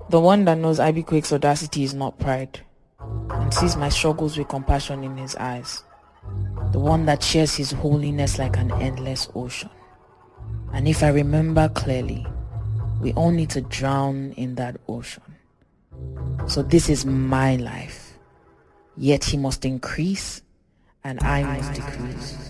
The one that knows Ivy Quake's audacity is not pride, and sees my struggles with compassion in his eyes. The one that shares his holiness like an endless ocean. And if I remember clearly, we all need to drown in that ocean. So this is my life. Yet he must increase and I must decrease.